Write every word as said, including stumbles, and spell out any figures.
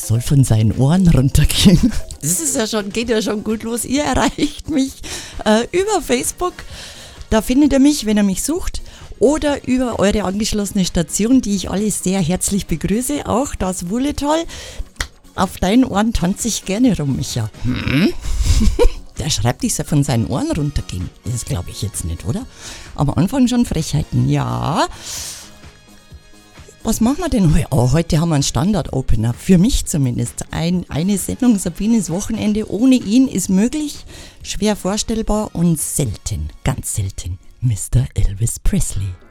soll von seinen Ohren runtergehen. Das ist ja schon, geht ja schon gut los. Ihr erreicht mich äh, über Facebook. Da findet ihr mich, wenn ihr mich sucht. Oder über eure angeschlossene Station, die ich alle sehr herzlich begrüße. Auch das Wulletal. Auf deinen Ohren tanze ich gerne rum, Micha. Hm? Der schreibt, ich soll von seinen Ohren runtergehen. Das glaube ich jetzt nicht, oder? Am Anfang schon Frechheiten. Ja. Was machen wir denn heute? Oh, heute haben wir einen Standard-Opener. Für mich zumindest. Ein, eine Sendung Sabines Wochenende ohne ihn ist möglich, schwer vorstellbar und selten, ganz selten. Mister Elvis Presley.